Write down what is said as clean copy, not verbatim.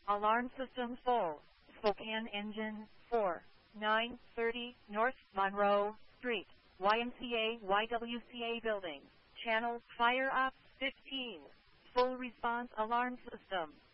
Alarm system full. Spokane engine 4. 930 North Monroe Street. YMCA building. Channel fire up 15. Full response alarm system.